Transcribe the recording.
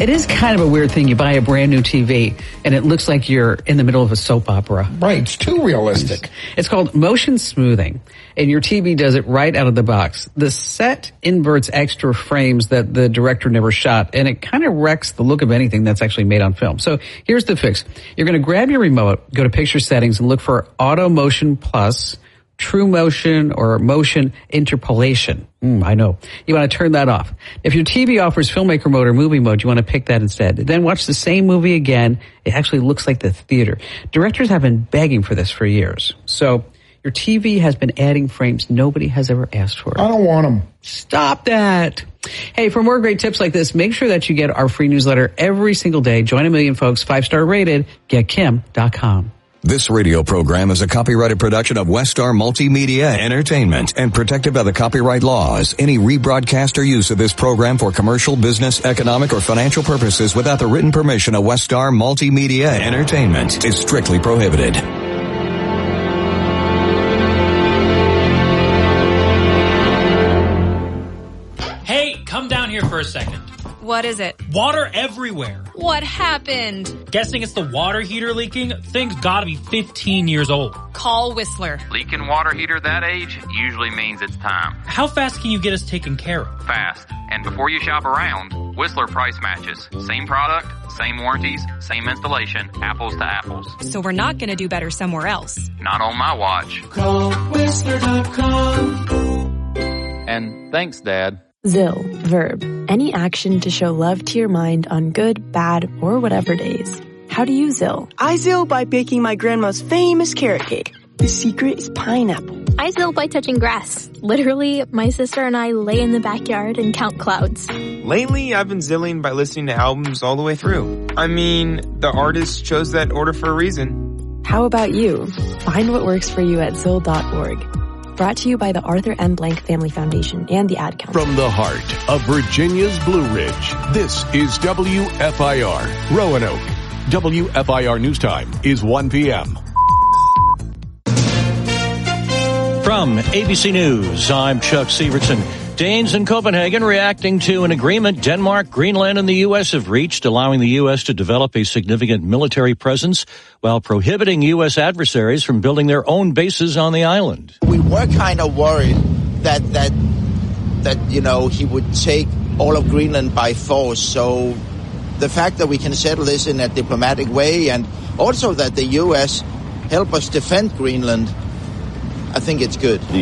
It is kind of a weird thing. You buy a brand new TV and it looks like you're in the middle of a soap opera. Right. It's too realistic. It's called motion smoothing, and your TV does it right out of the box. The set inverts extra frames that the director never shot, and it kind of wrecks the look of anything that's actually made on film. So here's the fix. You're going to grab your remote, go to picture settings, and look for Auto Motion Plus, True Motion, or Motion Interpolation. I know. You want to turn that off. If your TV offers filmmaker mode or movie mode, you want to pick that instead. Then watch the same movie again. It actually looks like the theater. Directors have been begging for this for years. So your TV has been adding frames nobody has ever asked for. I don't want them. Stop that. Hey, for more great tips like this, make sure that you get our free newsletter every single day. Join a million folks, 5-star rated, getkim.com. This radio program is a copyrighted production of Westar Multimedia Entertainment and protected by the copyright laws. Any rebroadcast or use of this program for commercial, business, economic, or financial purposes without the written permission of Westar Multimedia Entertainment is strictly prohibited. Hey, come down here for a second. What is it? Water everywhere. What happened? Guessing it's the water heater leaking? Thing's gotta be 15 years old. Call Whistler. Leaking water heater that age usually means it's time. How fast can you get us taken care of? Fast. And before you shop around, Whistler price matches. Same product, same warranties, same installation, apples to apples. So we're not gonna do better somewhere else. Not on my watch. Call Whistler.com. And thanks, Dad. ZIL, verb, any action to show love to your mind on good, bad, or whatever days. How do you ZIL? I ZIL by baking my grandma's famous carrot cake. The secret is pineapple. I ZIL by touching grass. Literally, my sister and I lay in the backyard and count clouds. Lately, I've been ZILling by listening to albums all the way through. I mean, the artist chose that order for a reason. How about you? Find what works for you at ZIL.org. Brought to you by the Arthur M. Blank Family Foundation and the Ad Council. From the heart of Virginia's Blue Ridge, this is WFIR, Roanoke. WFIR News Time is 1 p.m. From ABC News, I'm Chuck Severson. Danes in Copenhagen reacting to an agreement Denmark, Greenland, and the U.S. have reached, allowing the U.S. to develop a significant military presence while prohibiting U.S. adversaries from building their own bases on the island. We were kind of worried that he would take all of Greenland by force. So the fact that we can settle this in a diplomatic way, and also that the U.S. help us defend Greenland, I think it's good.